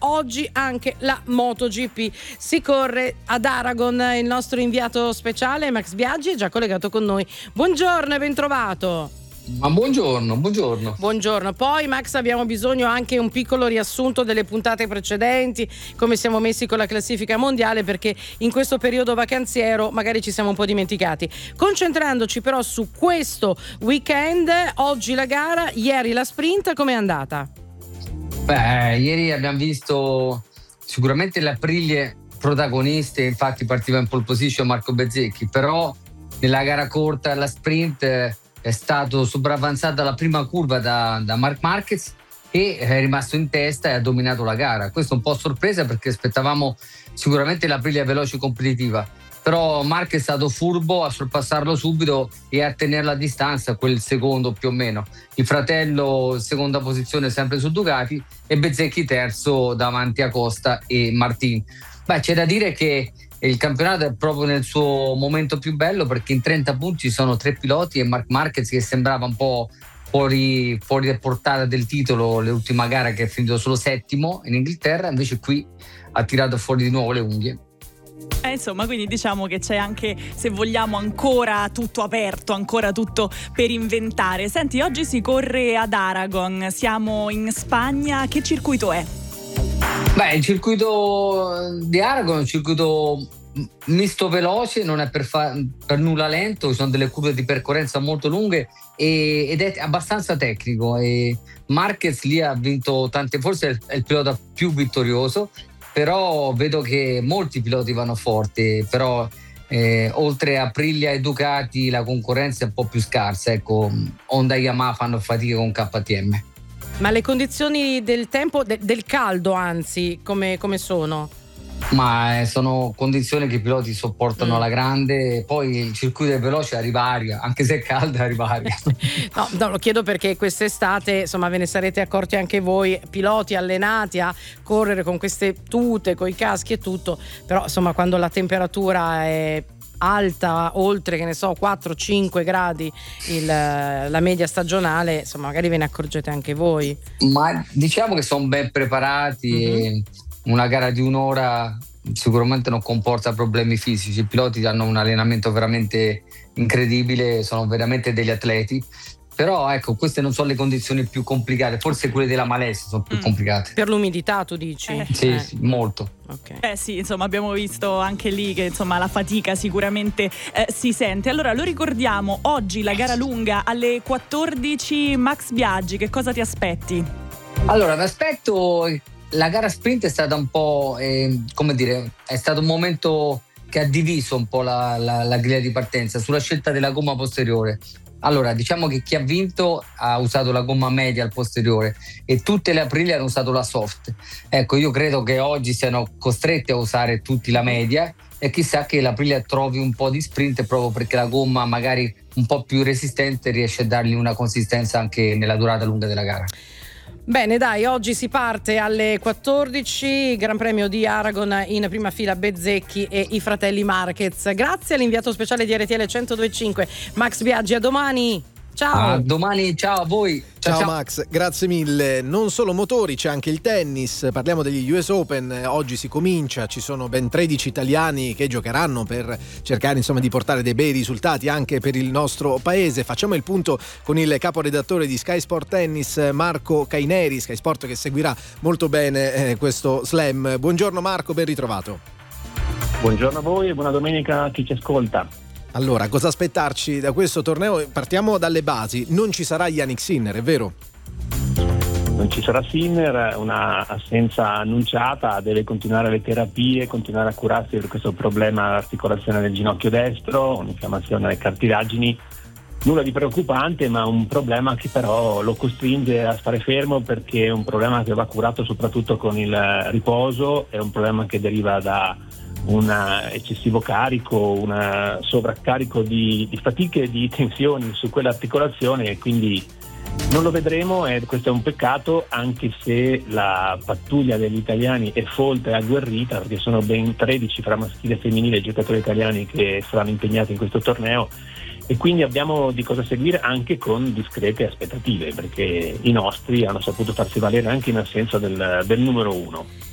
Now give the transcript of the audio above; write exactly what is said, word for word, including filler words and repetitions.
oggi anche la MotoGP. Si corre ad Aragon. Il nostro inviato speciale Max Biaggi è già collegato con noi. Buongiorno e ben trovato. Ma buongiorno, buongiorno. Buongiorno. Poi Max, abbiamo bisogno anche un piccolo riassunto delle puntate precedenti, come siamo messi con la classifica mondiale, perché in questo periodo vacanziero magari ci siamo un po' dimenticati. Concentrandoci però su questo weekend, oggi la gara, ieri la sprint, com'è andata? Beh, ieri abbiamo visto sicuramente le Aprilie protagoniste, infatti partiva in pole position Marco Bezzecchi, però nella gara corta, la sprint, è stato sopravanzato alla prima curva da, da Marc Marquez e è rimasto in testa e ha dominato la gara. Questo è un po' sorpresa perché aspettavamo sicuramente l'Aprilia veloce e competitiva, però Marquez è stato furbo a sorpassarlo subito e a tenerla a distanza, quel secondo più o meno. Il fratello seconda posizione sempre su Ducati e Bezzecchi terzo davanti a Costa e Martin. Beh, c'è da dire che il campionato è proprio nel suo momento più bello, perché in trenta punti ci sono tre piloti e Marc Marquez, che sembrava un po' fuori, fuori da portata del titolo l'ultima gara, che è finito solo settimo in Inghilterra, invece qui ha tirato fuori di nuovo le unghie. Eh, insomma, quindi diciamo che c'è anche, se vogliamo, ancora tutto aperto, ancora tutto per inventare. Senti, oggi si corre ad Aragon, siamo in Spagna, che circuito è? Beh, il circuito di Aragon è un circuito misto veloce, non è per, fa- per nulla lento, ci sono delle curve di percorrenza molto lunghe e- ed è abbastanza tecnico. E Marquez lì ha vinto tante, forse è il, è il pilota più vittorioso, però vedo che molti piloti vanno forte, però eh, oltre a Aprilia e Ducati la concorrenza è un po' più scarsa, ecco, Honda e Yamaha fanno fatica con K T M. Ma le condizioni del tempo, de- del caldo anzi, come, come sono? Ma eh, sono condizioni che i piloti sopportano Mm. alla grande, poi il circuito è veloce, arriva aria, anche se è calda arriva aria. No, no, lo chiedo perché quest'estate, insomma, ve ne sarete accorti anche voi, piloti allenati a correre con queste tute, con i caschi e tutto, però insomma quando la temperatura è alta, oltre che ne so quattro cinque gradi il, la media stagionale, insomma magari ve ne accorgete anche voi. Ma diciamo che sono ben preparati, Mm-hmm. e una gara di un'ora sicuramente non comporta problemi fisici, i piloti hanno un allenamento veramente incredibile, sono veramente degli atleti, però ecco, queste non sono le condizioni più complicate, forse quelle della Malesia sono più Mm. complicate. Per l'umidità tu dici? Eh. Sì, Eh, sì, molto. ok. Eh sì, insomma, abbiamo visto anche lì che insomma la fatica sicuramente eh, si sente. Allora, lo ricordiamo, oggi la gara lunga alle quattordici. Max Biaggi, che cosa ti aspetti? Allora, mi aspetto, la gara sprint è stata un po', eh, come dire, è stato un momento che ha diviso un po' la, la, la griglia di partenza sulla scelta della gomma posteriore. Allora, diciamo che chi ha vinto ha usato la gomma media al posteriore e tutte le Aprilia hanno usato la soft. Ecco, io credo che oggi siano costretti a usare tutti la media e chissà che l'Aprilia trovi un po' di sprint, proprio perché la gomma magari un po' più resistente riesce a dargli una consistenza anche nella durata lunga della gara. Bene, dai, oggi si parte alle quattordici, Gran Premio di Aragon, in prima fila Bezzecchi e i fratelli Marquez. Grazie all'inviato speciale di R T L centodue e cinque Max Biaggi, a domani. Ciao. A domani, ciao a voi. Ciao, ciao Max, grazie mille. Non solo motori, c'è anche il tennis. Parliamo degli U S Open. Oggi si comincia, ci sono ben tredici italiani che giocheranno per cercare insomma di portare dei bei risultati anche per il nostro paese. Facciamo il punto con il caporedattore di Sky Sport Tennis, Marco Caineri, Sky Sport, che seguirà molto bene eh, questo slam. Buongiorno Marco, ben ritrovato. Buongiorno a voi e buona domenica a chi ci ascolta. Allora, cosa aspettarci da questo torneo? Partiamo dalle basi. Non ci sarà Jannik Sinner, è vero? Non ci sarà Sinner, una assenza annunciata, deve continuare le terapie, continuare a curarsi per questo problema all'articolazione del ginocchio destro, un'infiammazione alle cartilagini. Nulla di preoccupante, ma un problema che però lo costringe a stare fermo, perché è un problema che va curato soprattutto con il riposo, è un problema che deriva da un eccessivo carico, un sovraccarico di, di fatiche e di tensioni su quell'articolazione, e quindi non lo vedremo, e questo è un peccato, anche se la pattuglia degli italiani è folta e agguerrita, perché sono ben tredici fra maschile e femminile giocatori italiani che saranno impegnati in questo torneo, e quindi abbiamo di cosa seguire anche con discrete aspettative, perché i nostri hanno saputo farsi valere anche in assenza del, del numero uno.